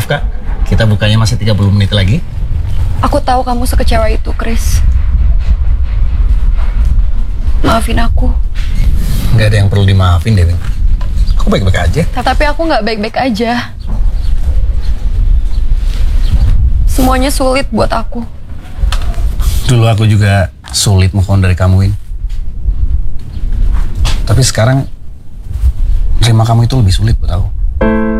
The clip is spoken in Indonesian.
Kak, kita bukanya masih 30 menit lagi. Aku tahu kamu sekecewa itu, Chris. Maafin aku. Nggak ada yang perlu dimaafin, Dewi. Aku baik-baik aja. Tapi aku nggak baik-baik aja. Semuanya sulit buat aku. Dulu aku juga sulit move on dari kamu, Win. Tapi sekarang terima kamu itu lebih sulit buat aku.